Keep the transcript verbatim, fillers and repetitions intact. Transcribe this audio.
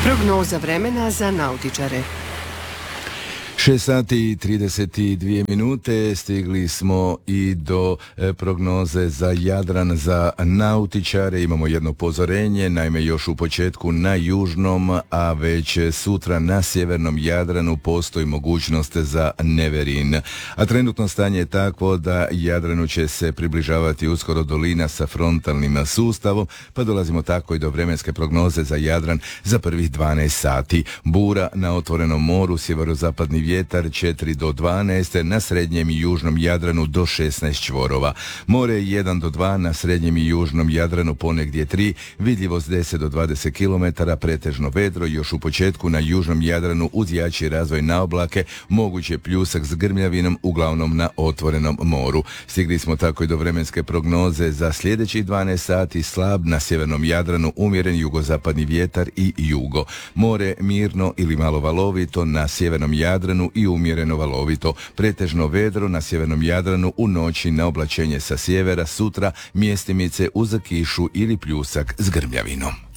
Prognoza vremena za nautičare. šest sati i trideset dvije minute, stigli smo i do e, prognoze za Jadran za nautičare. Imamo jedno upozorenje, naime još u početku na južnom, a već sutra na sjevernom Jadranu postoji mogućnost za neverin. A trenutno stanje je takvo da Jadranu će se približavati uskoro dolina sa frontalnim sustavom, pa dolazimo tako i do vremenske prognoze za Jadran za prvih dvanaest sati. Bura na otvorenom moru, sjeverozapadni vjetar četiri do dvanaest, na srednjem i južnom Jadranu do šesnaest čvorova. More jedan do dva, na srednjem i južnom Jadranu ponegdje tri, vidljivost deset do dvadeset kilometara, pretežno vedro, još u početku na južnom Jadranu uz jači razvoj na oblake, moguće pljusak s grmljavinom, uglavnom na otvorenom moru. Stigli smo tako i do vremenske prognoze za sljedećih dvanaest sati, slab na sjevernom Jadranu, umjeren jugozapadni vjetar i jugo. More mirno ili malo valovito na sjevernom Jadranu i umjereno valovito, pretežno vedro na sjevernom Jadranu, u noći na oblačenje sa sjevera, sutra mjestimice uz kišu ili pljusak s grmljavinom.